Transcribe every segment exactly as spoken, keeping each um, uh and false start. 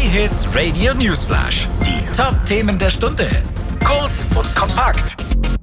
J-Hits Radio Newsflash. Die Top-Themen der Stunde. Kurz und kompakt.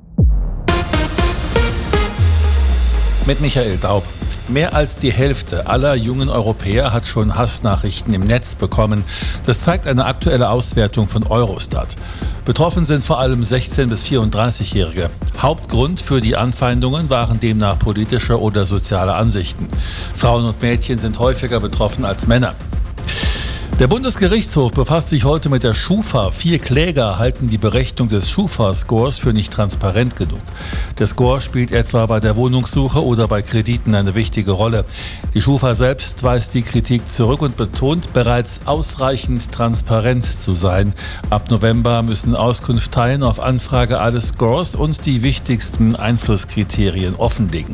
Mit Michael Daub. Mehr als die Hälfte aller jungen Europäer hat schon Hassnachrichten im Netz bekommen. Das zeigt eine aktuelle Auswertung von Eurostat. Betroffen sind vor allem sechzehn- bis vierunddreißigjährige. Hauptgrund für die Anfeindungen waren demnach politische oder soziale Ansichten. Frauen und Mädchen sind häufiger betroffen als Männer. Der Bundesgerichtshof befasst sich heute mit der Schufa. Vier Kläger halten die Berechnung des Schufa-Scores für nicht transparent genug. Der Score spielt etwa bei der Wohnungssuche oder bei Krediten eine wichtige Rolle. Die Schufa selbst weist die Kritik zurück und betont, bereits ausreichend transparent zu sein. Ab November müssen Auskunfteien auf Anfrage alle Scores und die wichtigsten Einflusskriterien offenlegen.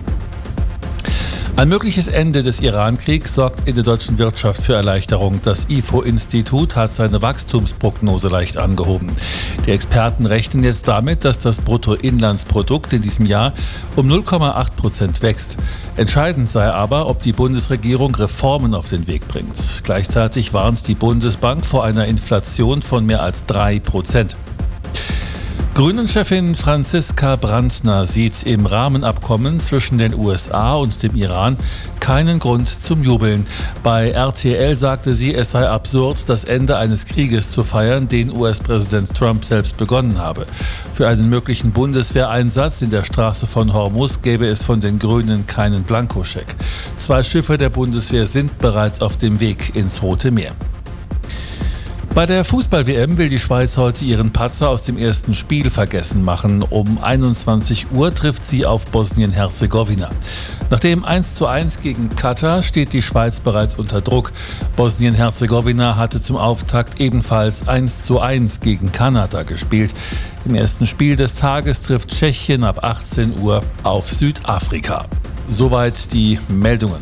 Ein mögliches Ende des Iran-Kriegs sorgt in der deutschen Wirtschaft für Erleichterung. Das I F O-Institut hat seine Wachstumsprognose leicht angehoben. Die Experten rechnen jetzt damit, dass das Bruttoinlandsprodukt in diesem Jahr um null Komma acht Prozent wächst. Entscheidend sei aber, ob die Bundesregierung Reformen auf den Weg bringt. Gleichzeitig warnt die Bundesbank vor einer Inflation von mehr als drei Prozent. Grünen-Chefin Franziska Brandner sieht im Rahmenabkommen zwischen den U S A und dem Iran keinen Grund zum Jubeln. Bei R T L sagte sie, es sei absurd, das Ende eines Krieges zu feiern, den U S-Präsident Trump selbst begonnen habe. Für einen möglichen Bundeswehreinsatz in der Straße von Hormuz gäbe es von den Grünen keinen Blankoscheck. Zwei Schiffe der Bundeswehr sind bereits auf dem Weg ins Rote Meer. Bei der Fußball-W M will die Schweiz heute ihren Patzer aus dem ersten Spiel vergessen machen. Um einundzwanzig Uhr trifft sie auf Bosnien-Herzegowina. Nach dem eins zu eins gegen Katar steht die Schweiz bereits unter Druck. Bosnien-Herzegowina hatte zum Auftakt ebenfalls eins zu eins gegen Kanada gespielt. Im ersten Spiel des Tages trifft Tschechien ab achtzehn Uhr auf Südafrika. Soweit die Meldungen.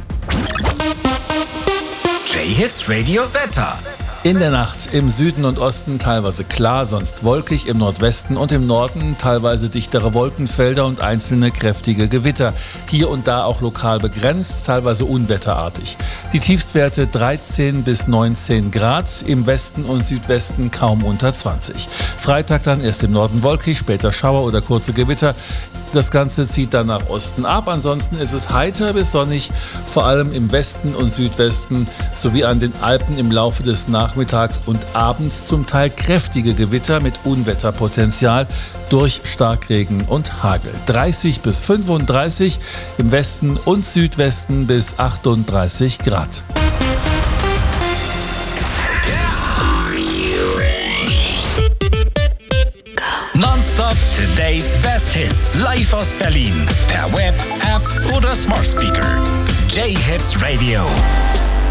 J-Hits Radio Wetter. In der Nacht im Süden und Osten teilweise klar, sonst wolkig, im Nordwesten und im Norden teilweise dichtere Wolkenfelder und einzelne kräftige Gewitter. Hier und da auch lokal begrenzt, teilweise unwetterartig. Die Tiefstwerte dreizehn bis neunzehn Grad, im Westen und Südwesten kaum unter zwanzig. Freitag dann erst im Norden wolkig, später Schauer oder kurze Gewitter. Das Ganze zieht dann nach Osten ab. Ansonsten ist es heiter bis sonnig, vor allem im Westen und Südwesten sowie an den Alpen im Laufe des Nachmittags und abends zum Teil kräftige Gewitter mit Unwetterpotenzial durch Starkregen und Hagel. dreißig bis fünfunddreißig, im Westen und Südwesten bis achtunddreißig Grad. Nonstop Today's Best Hits. Live aus Berlin. Per Web, App oder Smart Speaker. J-Hits Radio.